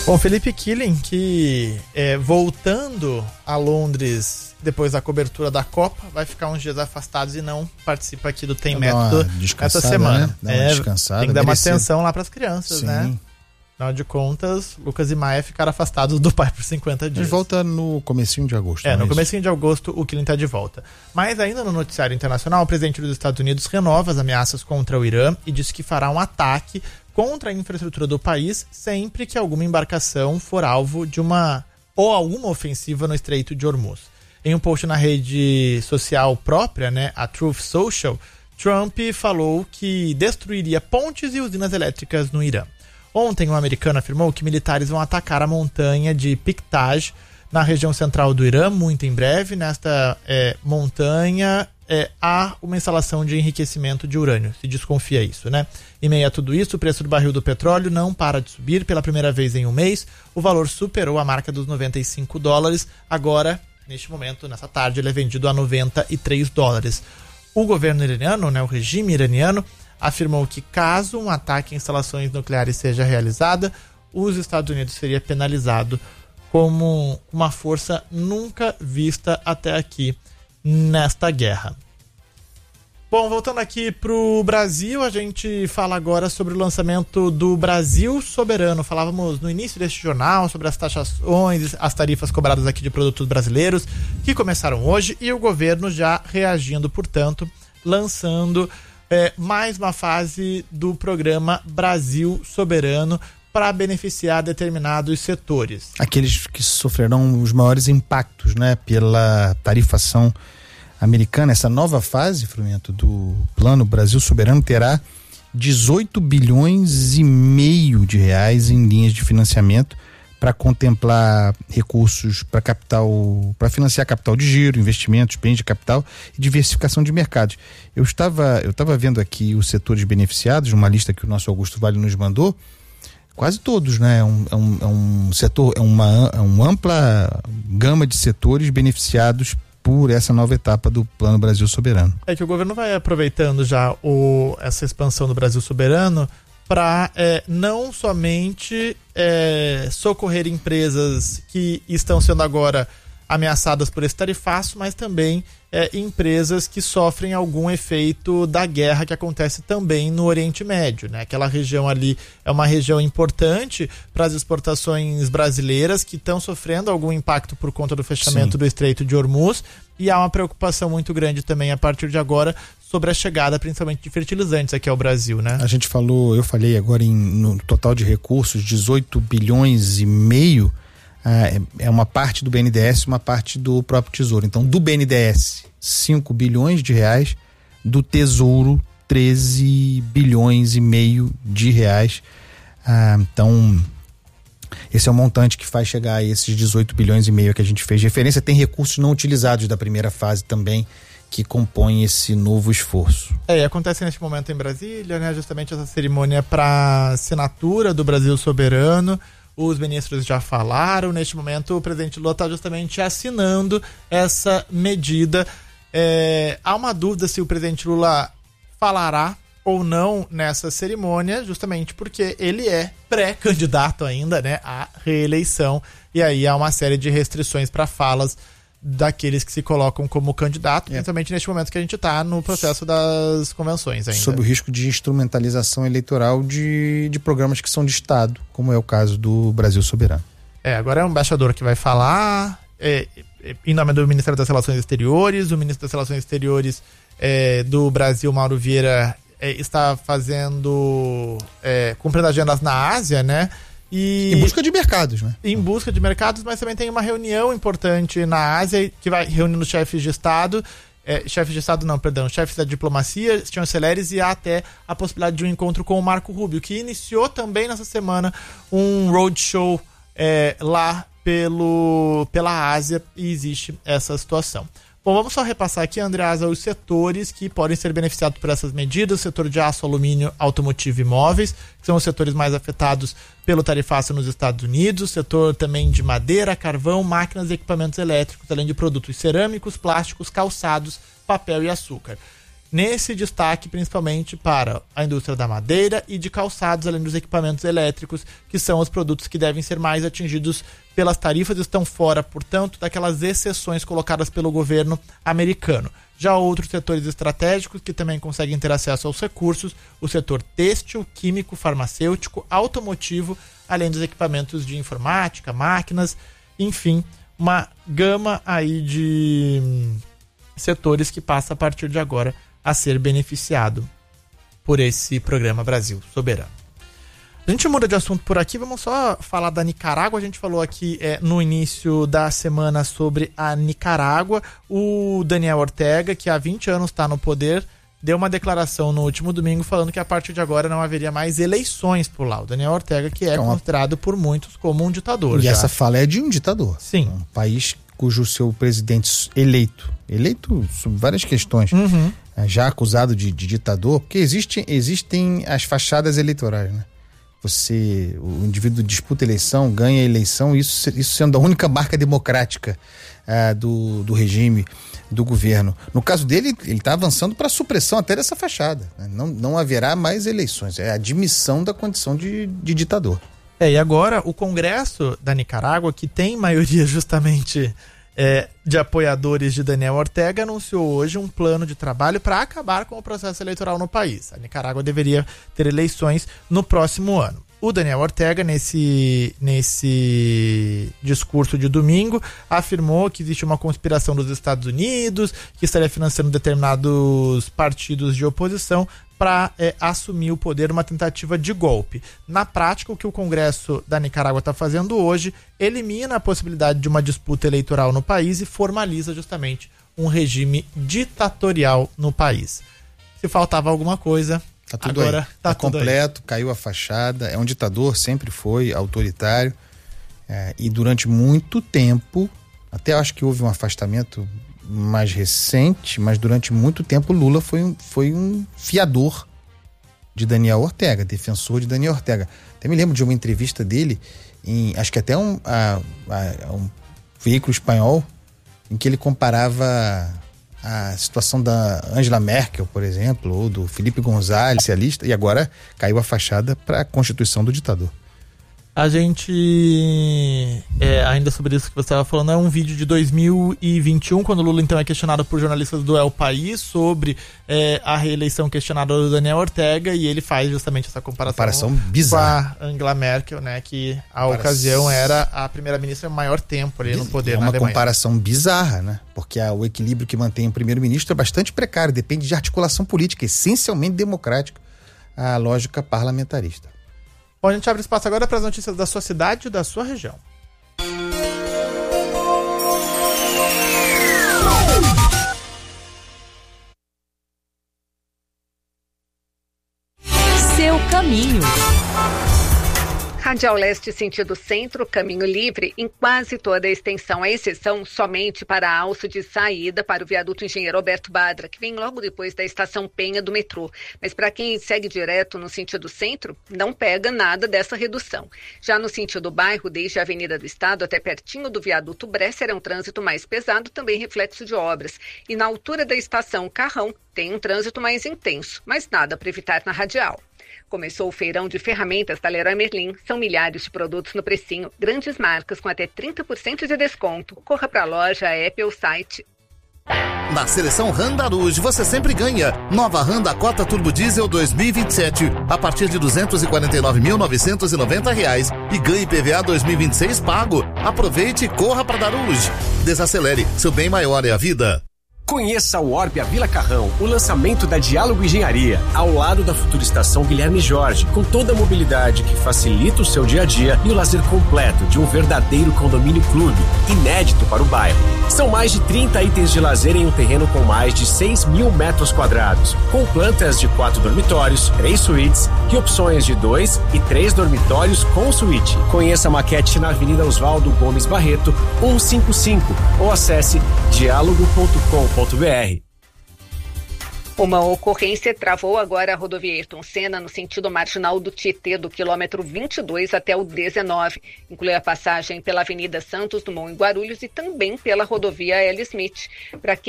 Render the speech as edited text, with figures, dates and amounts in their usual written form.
Bom, Felipe Killing, que voltando a Londres depois da cobertura da Copa, vai ficar uns dias afastados e não participa aqui do Tem Método essa semana. Né? Dá uma descansada, tem que dar uma atenção lá para as crianças, Sim. né? Afinal de contas, Lucas e Maia ficaram afastados do pai por 50 dias. Ele volta no comecinho de agosto. No comecinho de agosto o Killing está de volta. Mas ainda no noticiário internacional, o presidente dos Estados Unidos renova as ameaças contra o Irã e diz que fará um ataque contra a infraestrutura do país sempre que alguma embarcação for alvo de alguma ofensiva no Estreito de Hormuz. Em um post na rede social própria, né, a Truth Social, Trump falou que destruiria pontes e usinas elétricas no Irã. Ontem, um americano afirmou que militares vão atacar a montanha de Piktaj, na região central do Irã, muito em breve. Nesta montanha há uma instalação de enriquecimento de urânio. Se desconfia isso, né? Em meio a tudo isso, o preço do barril do petróleo não para de subir. Pela primeira vez em um mês, o valor superou a marca dos $95. Agora, neste momento, nessa tarde, ele é vendido a $93. O governo iraniano, né, o regime iraniano, afirmou que caso um ataque a instalações nucleares seja realizado, os Estados Unidos seria penalizado como uma força nunca vista até aqui nesta guerra. Bom, voltando aqui para o Brasil, a gente fala agora sobre o lançamento do Brasil Soberano. Falávamos no início deste jornal sobre as taxações, as tarifas cobradas aqui de produtos brasileiros, que começaram hoje, e o governo já reagindo, portanto, lançando mais uma fase do programa Brasil Soberano para beneficiar determinados setores. Aqueles que sofrerão os maiores impactos, né, pela tarifação americana. Essa nova fase, Frumento, do Plano Brasil Soberano terá 18 bilhões e meio de reais em linhas de financiamento para contemplar recursos para financiar capital de giro, investimentos, bens de capital e diversificação de mercados. Eu estava vendo aqui os setores beneficiados, uma lista que o nosso Augusto Vale nos mandou, quase todos, né? É uma ampla gama de setores beneficiados por essa nova etapa do Plano Brasil Soberano. É que o governo vai aproveitando já essa expansão do Brasil Soberano para não somente socorrer empresas que estão sendo agora ameaçadas por esse tarifaço, mas também empresas que sofrem algum efeito da guerra que acontece também no Oriente Médio, né? Aquela região ali é uma região importante para as exportações brasileiras que estão sofrendo algum impacto por conta do fechamento do Estreito de Hormuz, e há uma preocupação muito grande também a partir de agora sobre a chegada principalmente de fertilizantes aqui ao Brasil, né? Eu falei agora no total de recursos, 18 bilhões e meio, é uma parte do BNDES, uma parte do próprio Tesouro. Então, do BNDES, 5 bilhões de reais, do Tesouro, 13 bilhões e meio de reais. Então, esse é o montante que faz chegar a esses 18 bilhões e meio que a gente fez referência. Tem recursos não utilizados da primeira fase também, que compõem esse novo esforço. Acontece neste momento em Brasília, né? Justamente essa cerimônia para assinatura do Brasil Soberano. Os ministros já falaram. Neste momento o presidente Lula está justamente assinando essa medida. Há uma dúvida se o presidente Lula falará ou não nessa cerimônia, justamente porque ele é pré-candidato ainda, né, à reeleição, e aí há uma série de restrições para falas daqueles que se colocam como candidato, principalmente neste momento que a gente está no processo das convenções ainda. Sob o risco de instrumentalização eleitoral de programas que são de Estado, como é o caso do Brasil Soberano. Agora é o embaixador que vai falar, em nome do Ministério das Relações Exteriores. O ministro das Relações Exteriores do Brasil, Mauro Vieira, está cumprindo agendas na Ásia, né? Em busca de mercados, né? Em busca de mercados, mas também tem uma reunião importante na Ásia que vai reunindo chefes de Estado, chefes da diplomacia, chanceleres, e há até a possibilidade de um encontro com o Marco Rubio, que iniciou também nessa semana um roadshow lá pela Ásia, e existe essa situação. Bom, vamos só repassar aqui, Andreasa, os setores que podem ser beneficiados por essas medidas. O setor de aço, alumínio, automotivo e imóveis, que são os setores mais afetados pelo tarifaço nos Estados Unidos. O setor também de madeira, carvão, máquinas e equipamentos elétricos, além de produtos cerâmicos, plásticos, calçados, papel e açúcar. nesse destaque principalmente para a indústria da madeira e de calçados, além dos equipamentos elétricos, que são os produtos que devem ser mais atingidos pelas tarifas, estão fora, portanto, daquelas exceções colocadas pelo governo americano. Já outros setores estratégicos que também conseguem ter acesso aos recursos, o setor têxtil, químico, farmacêutico, automotivo, além dos equipamentos de informática, máquinas, enfim, uma gama aí de setores que passa a partir de agora a ser beneficiado por esse programa Brasil Soberano. A gente muda de assunto por aqui, vamos só falar da Nicarágua. A gente falou aqui no início da semana sobre a Nicarágua. O Daniel Ortega, que há 20 anos está no poder, deu uma declaração no último domingo falando que a partir de agora não haveria mais eleições por lá. O Daniel Ortega, que é considerado por muitos como um ditador. E essa fala é de um ditador. Sim. Um país cujo seu presidente eleito sobre várias questões, já acusado de ditador, porque existem as fachadas eleitorais, né? O indivíduo disputa eleição, ganha eleição, isso sendo a única marca democrática do regime, do governo. No caso dele, ele está avançando para a supressão até dessa fachada, né? Não haverá mais eleições, é a admissão da condição de ditador. E agora o Congresso da Nicarágua, que tem maioria justamente de apoiadores de Daniel Ortega, anunciou hoje um plano de trabalho para acabar com o processo eleitoral no país. A Nicarágua deveria ter eleições no próximo ano. O Daniel Ortega, nesse discurso de domingo, afirmou que existe uma conspiração dos Estados Unidos, que estaria financiando determinados partidos de oposição para assumir o poder, uma tentativa de golpe. Na prática, o que o Congresso da Nicarágua está fazendo hoje elimina a possibilidade de uma disputa eleitoral no país e formaliza justamente um regime ditatorial no país. Se faltava alguma coisa, tá tudo agora aí. Tá tudo completo, aí. Caiu a fachada, é um ditador, sempre foi autoritário, e durante muito tempo, até acho que houve um afastamento mais recente, mas durante muito tempo Lula foi um fiador de Daniel Ortega, defensor de Daniel Ortega. Até me lembro de uma entrevista dele, acho que até um veículo espanhol, em que ele comparava a situação da Angela Merkel, por exemplo, ou do Felipe González, socialista, e agora caiu a fachada para a constituição do ditador. A gente, ainda sobre isso que você estava falando, é um vídeo de 2021, quando o Lula então é questionado por jornalistas do El País sobre a reeleição questionada do Daniel Ortega, e ele faz justamente essa comparação bizarra com a Angela Merkel, né, que à ocasião era a primeira-ministra maior tempo ali no poder na Alemanha. É uma comparação bizarra, né? Porque o equilíbrio que mantém o primeiro-ministro é bastante precário, depende de articulação política, essencialmente democrática, a lógica parlamentarista. Bom, a gente abre espaço agora para as notícias da sua cidade e da sua região. Seu caminho. Radial Leste sentido centro, caminho livre em quase toda a extensão, à exceção somente para a alça de saída para o viaduto Engenheiro Alberto Badra, que vem logo depois da estação Penha do metrô. Mas para quem segue direto no sentido centro, não pega nada dessa redução. Já no sentido bairro, desde a Avenida do Estado até pertinho do viaduto Bresser, é um trânsito mais pesado, também reflexo de obras. E na altura da estação Carrão, tem um trânsito mais intenso, mas nada para evitar na Radial. Começou o feirão de ferramentas da Leroy Merlin. São milhares de produtos no precinho, grandes marcas com até 30% de desconto. Corra para a loja, app ou site. Na seleção Honda Rouge você sempre ganha. Nova Honda Cota Turbo Diesel 2027 a partir de R$ 249.990 e ganhe PVA 2026 pago. Aproveite e corra para Rouge. Desacelere, seu bem maior é a vida. Conheça o Orbia Vila Carrão, o lançamento da Diálogo Engenharia, ao lado da futura estação Guilherme Jorge, com toda a mobilidade que facilita o seu dia a dia e o lazer completo de um verdadeiro condomínio clube, inédito para o bairro. São mais de 30 itens de lazer em um terreno com mais de 6.000 metros quadrados, com plantas de 4 dormitórios, 3 suítes e opções de 2 e 3 dormitórios com suíte. Conheça a maquete na Avenida Oswaldo Gomes Barreto, 155, ou acesse diálogo.com.br. Uma ocorrência travou agora a rodovia Ayrton Senna no sentido marginal do Tietê, do quilômetro 22 até o 19. Inclui a passagem pela Avenida Santos Dumont em Guarulhos e também pela rodovia L. Smith. Para quem